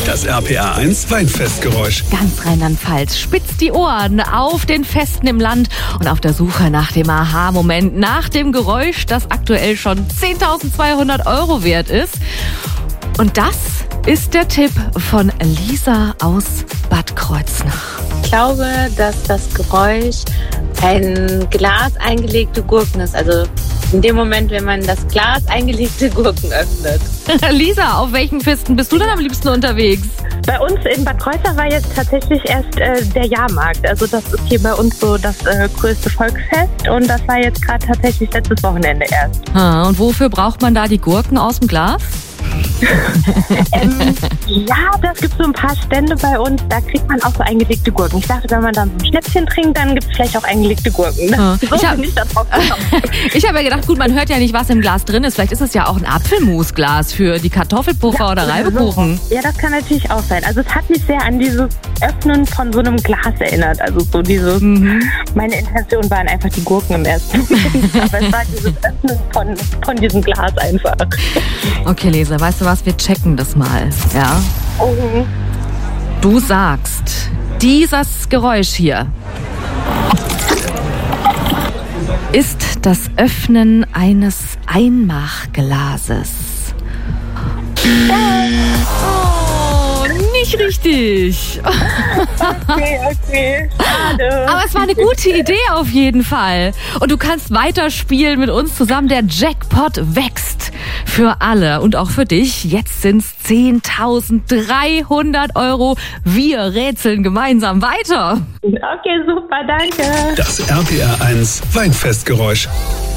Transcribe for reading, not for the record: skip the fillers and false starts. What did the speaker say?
Das RPR1 Weinfestgeräusch. Ganz Rheinland-Pfalz spitzt die Ohren auf den Festen im Land und auf der Suche nach dem Aha-Moment, nach dem Geräusch, das aktuell schon 10.200 € wert ist. Und das ist der Tipp von Lisa aus Bad Kreuznach. Ich glaube, dass das Geräusch ein Glas eingelegte Gurken ist. Also in dem Moment, wenn man das Glas eingelegte Gurken öffnet. Lisa, auf welchen Festen bist du denn am liebsten unterwegs? Bei uns in Bad Kreuznach war jetzt tatsächlich erst der Jahrmarkt. Also das ist hier bei uns so das größte Volksfest und das war jetzt gerade tatsächlich letztes Wochenende erst. Und wofür braucht man da die Gurken aus dem Glas? Ja, das gibt so ein paar Stände bei uns, da kriegt man auch so eingelegte Gurken. Ich dachte, wenn man dann so ein Schnäpschen trinkt, dann gibt es vielleicht auch eingelegte Gurken. Ne? So bin ich da drauf gekommen. Ich habe ja gedacht, gut, man hört ja nicht, was im Glas drin ist. Vielleicht ist es ja auch ein Apfelmusglas für die Kartoffelpuffer oder Reibekuchen. Ja, das kann natürlich auch sein. Also es hat mich sehr an dieses Öffnen von so einem Glas erinnert. Also so dieses, meine Intention waren einfach die Gurken im ersten Moment. Aber es war dieses Öffnen von diesem Glas einfach. Okay, Lisa, weißt du was? Wir checken das mal, ja? Du sagst, dieses Geräusch hier ist das Öffnen eines Einmachglases. Oh, nicht richtig. Okay, schade. Aber es war eine gute Idee auf jeden Fall. Und du kannst weiterspielen mit uns zusammen. Der Jackpot wächst für alle und auch für dich. Jetzt sind's 10.300 €. Wir rätseln gemeinsam weiter. Okay, super, danke. Das RPR1 Weinfestgeräusch.